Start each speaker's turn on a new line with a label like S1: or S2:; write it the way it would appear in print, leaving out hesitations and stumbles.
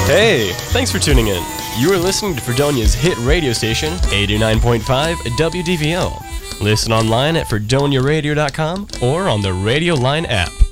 S1: Hey, thanks for tuning in. You are listening to Fredonia's hit radio station, 89.5 WDVO. Listen online at fredoniaradio.com or on the Radio Line app.